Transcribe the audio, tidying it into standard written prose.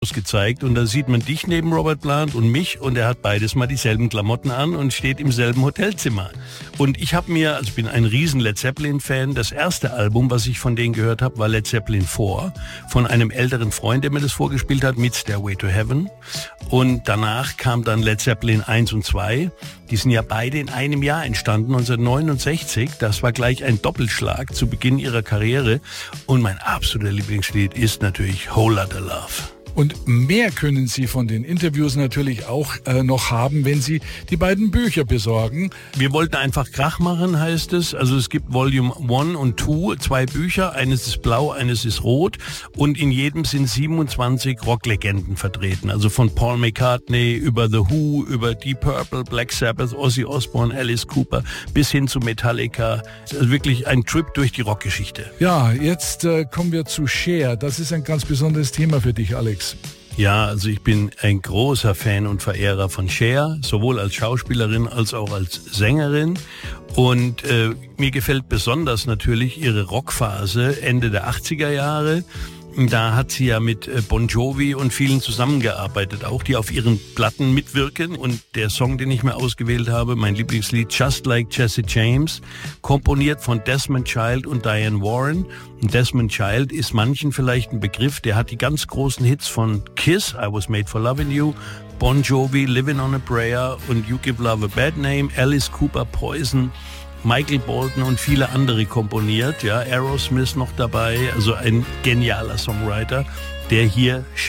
gezeigt und da sieht man dich neben Robert Plant und mich und er hat beides mal dieselben Klamotten an und steht im selben Hotelzimmer. Und ich habe mir, also ich bin ein riesen Led Zeppelin-Fan, das erste Album, was ich von denen gehört habe, war Led Zeppelin 4 von einem älteren Freund, der mir das vorgespielt hat, mit Stairway to Heaven. Und danach kam dann Led Zeppelin 1 und 2. Die sind ja beide in einem Jahr entstanden, 1969. Das war gleich ein Doppelschlag zu Beginn ihrer Karriere. Und mein absoluter Lieblingslied ist natürlich Whole Lotta Love. Und mehr können Sie von den Interviews natürlich auch noch haben, wenn Sie die beiden Bücher besorgen. Wir wollten einfach Krach machen, heißt es. Also es gibt Volume 1 und 2, 2 Bücher. Eines ist blau, eines ist rot. Und in jedem sind 27 Rocklegenden vertreten. Also von Paul McCartney über The Who, über Deep Purple, Black Sabbath, Ozzy Osbourne, Alice Cooper bis hin zu Metallica. Also wirklich ein Trip durch die Rockgeschichte. Ja, jetzt kommen wir zu Cher. Das ist ein ganz besonderes Thema für dich, Alex. Ja, also ich bin ein großer Fan und Verehrer von Cher, sowohl als Schauspielerin als auch als Sängerin. Und mir gefällt besonders natürlich ihre Rockphase Ende der 80er Jahre. Da hat sie ja mit Bon Jovi und vielen zusammengearbeitet, auch die auf ihren Platten mitwirken. Und der Song, den ich mir ausgewählt habe, mein Lieblingslied Just Like Jesse James, komponiert von Desmond Child und Diane Warren. Und Desmond Child ist manchen vielleicht ein Begriff, der hat die ganz großen Hits von Kiss, I Was Made for Loving You, Bon Jovi, Living on a Prayer und You Give Love a Bad Name, Alice Cooper, Poison, Michael Bolton und viele andere komponiert, ja, Aerosmith noch dabei, also ein genialer Songwriter, der hier